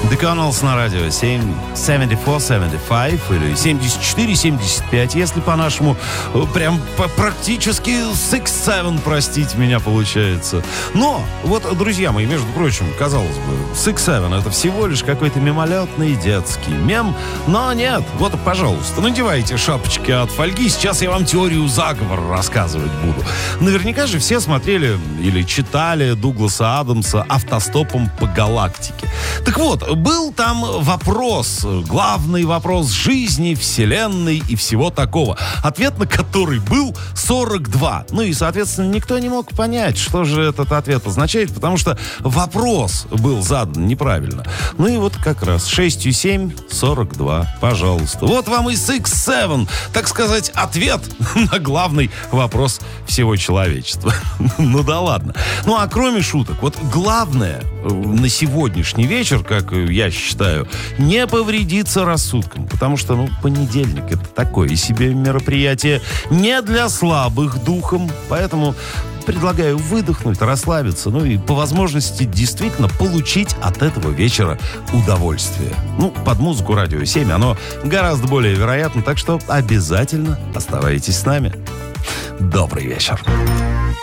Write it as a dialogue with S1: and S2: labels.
S1: The Connells на радио 74-75 или 74-75, если по-нашему, прям практически 6-7, простите меня, получается. Но, вот, друзья мои, между прочим, казалось бы, 6-7 это всего лишь какой-то мимолетный детский мем, но нет. Вот, пожалуйста, надевайте шапочки от фольги, сейчас я вам теорию заговора рассказывать буду. Наверняка же все смотрели или читали Дугласа Адамса «Автостопом по галактике». Так вот, был там вопрос, главный вопрос жизни, вселенной и всего такого, ответ на который был 42. Ну и, соответственно, никто не мог понять, что же этот ответ означает, потому что вопрос был задан неправильно. Ну и вот как раз 6,7, 42, пожалуйста. Вот вам и 6-7, так сказать, ответ на главный вопрос всего человечества. Ну да ладно. Ну а кроме шуток, вот главное на сегодняшний вечер, как я считаю, не повредиться рассудком, потому что, понедельник — это такое себе мероприятие не для слабых духом, поэтому предлагаю выдохнуть, расслабиться, и по возможности действительно получить от этого вечера удовольствие. Под музыку Радио 7 оно гораздо более вероятно, так что обязательно оставайтесь с нами. Добрый вечер.